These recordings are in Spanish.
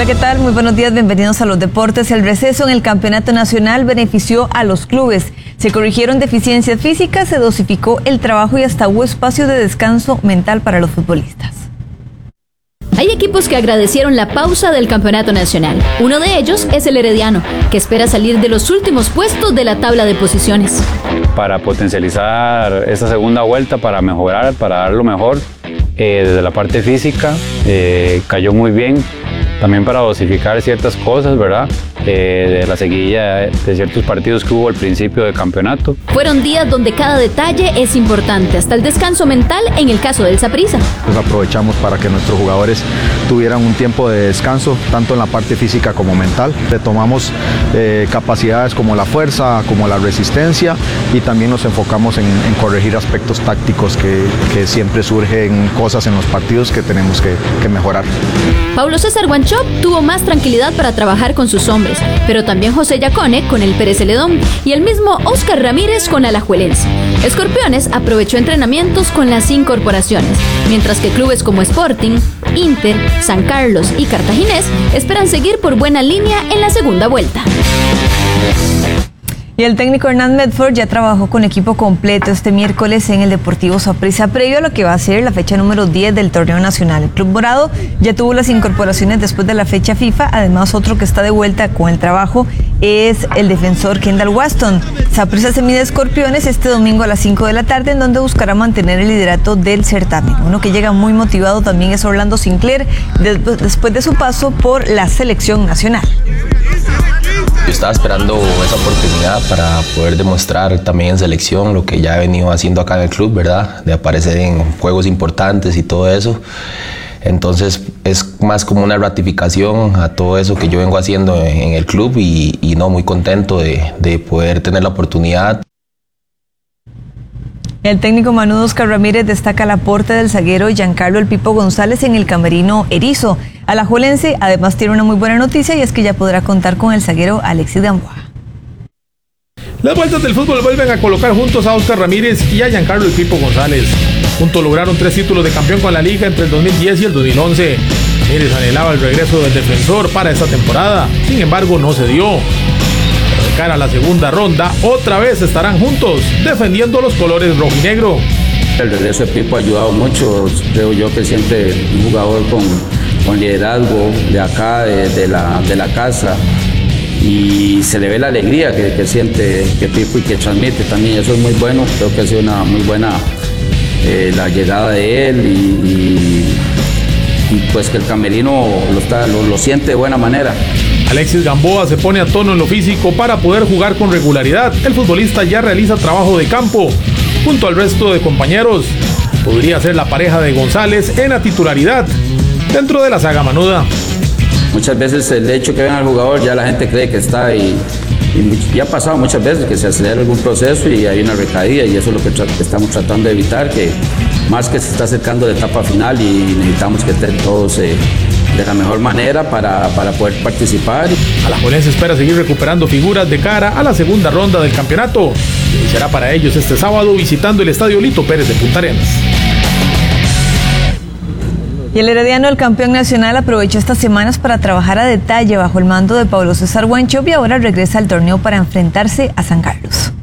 Hola, ¿qué tal? Muy buenos días, bienvenidos a los deportes. El receso en el campeonato nacional benefició a los clubes. Se corrigieron deficiencias físicas, se dosificó el trabajo y hasta hubo espacio de descanso mental para los futbolistas. Hay equipos que agradecieron la pausa del campeonato nacional. Uno de ellos es el Herediano, que espera salir de los últimos puestos de la tabla de posiciones. Para potencializar esta segunda vuelta, para mejorar, para dar lo mejor, desde la parte física, cayó muy bien. También para dosificar ciertas cosas, ¿verdad? De la seguidilla de ciertos partidos que hubo al principio del campeonato. Fueron días donde cada detalle es importante, hasta el descanso mental en el caso del Saprissa. Pues aprovechamos para que nuestros jugadores tuvieran un tiempo de descanso, tanto en la parte física como mental. Retomamos capacidades como la fuerza, como la resistencia, y también nos enfocamos en corregir aspectos tácticos que siempre surgen cosas en los partidos que tenemos que mejorar. Paulo César Guanchop tuvo más tranquilidad para trabajar con sus hombres, pero también José Yacone con el Pérez Celedón y el mismo Oscar Ramírez con Alajuelense. Escorpiones aprovechó entrenamientos con las incorporaciones, mientras que clubes como Sporting, Inter, San Carlos y Cartaginés esperan seguir por buena línea en la segunda vuelta. Y el técnico Hernán Medford ya trabajó con equipo completo este miércoles en el Deportivo Saprissa, previo a lo que va a ser la fecha número 10 del torneo nacional. El Club Morado ya tuvo las incorporaciones después de la fecha FIFA. Además, otro que está de vuelta con el trabajo es el defensor Kendall Waston. Saprissa se mide a Escorpiones este domingo a las 5 de la tarde, en donde buscará mantener el liderato del certamen. Uno que llega muy motivado también es Orlando Sinclair, después de su paso por la selección nacional. Yo estaba esperando esa oportunidad para poder demostrar también en selección lo que ya he venido haciendo acá en el club, ¿verdad? De aparecer en juegos importantes y todo eso. Entonces es más como una ratificación a todo eso que yo vengo haciendo en el club y no, muy contento de poder tener la oportunidad. El técnico Manudo Oscar Ramírez destaca el aporte del zaguero Giancarlo El Pipo González en el camerino erizo. Alajuelense además tiene una muy buena noticia, y es que ya podrá contar con el zaguero Alexis Gamboa. Las vueltas del fútbol vuelven a colocar juntos a Oscar Ramírez y a Giancarlo El Pipo González. Juntos lograron 3 títulos de campeón con la liga entre el 2010 y el 2011. Ramírez anhelaba el regreso del defensor para esta temporada, sin embargo no se dio. De cara a la segunda ronda, otra vez estarán juntos, defendiendo los colores rojinegro. El regreso de Pipo ha ayudado mucho, creo yo que siempre un jugador con liderazgo de acá, de la casa, y se le ve la alegría que siente que Pipo y que transmite también, eso es muy bueno. Creo que ha sido una muy buena la llegada de él y pues que el camerino lo siente de buena manera. Alexis Gamboa se pone a tono en lo físico para poder jugar con regularidad. El futbolista ya realiza trabajo de campo junto al resto de compañeros. Podría ser la pareja de González en la titularidad dentro de la saga manuda. Muchas veces el hecho que ven al jugador ya la gente cree que está y ha pasado muchas veces que se acelera algún proceso y hay una recaída, y eso es lo que estamos tratando de evitar, que más que se está acercando la etapa final y necesitamos que estén todos de la mejor manera para poder participar. Alajuelense espera seguir recuperando figuras de cara a la segunda ronda del campeonato. Iniciará para ellos este sábado visitando el Estadio Lito Pérez de Punta Arenas. Y el Herediano, el campeón nacional, aprovechó estas semanas para trabajar a detalle bajo el mando de Paulo César Guanchop, y ahora regresa al torneo para enfrentarse a San Carlos.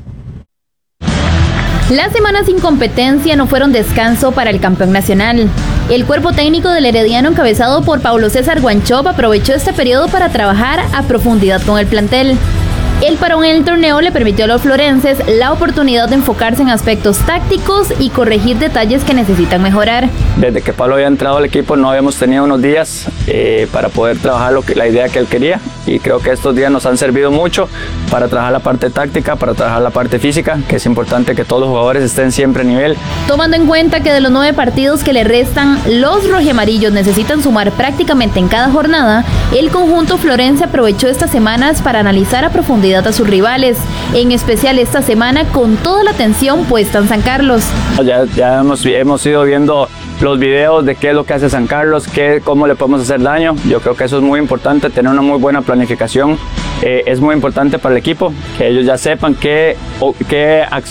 Las semanas sin competencia no fueron descanso para el campeón nacional. El cuerpo técnico del Herediano, encabezado por Paulo César Guanchop, aprovechó este periodo para trabajar a profundidad con el plantel. El parón en el torneo le permitió a los florenses la oportunidad de enfocarse en aspectos tácticos y corregir detalles que necesitan mejorar. Desde que Pablo había entrado al equipo no habíamos tenido unos días para poder trabajar la idea que él quería, y creo que estos días nos han servido mucho para trabajar la parte táctica, para trabajar la parte física, que es importante que todos los jugadores estén siempre a nivel. Tomando en cuenta que de los 9 partidos que le restan, los rojamarillos necesitan sumar prácticamente en cada jornada, el conjunto florense aprovechó estas semanas para analizar a profundidad a sus rivales, en especial esta semana con toda la atención puesta en San Carlos. Ya hemos ido viendo los videos de qué es lo que hace San Carlos, cómo le podemos hacer daño. Yo creo que eso es muy importante, tener una muy buena planificación. Es muy importante para el equipo, que ellos ya sepan qué acciones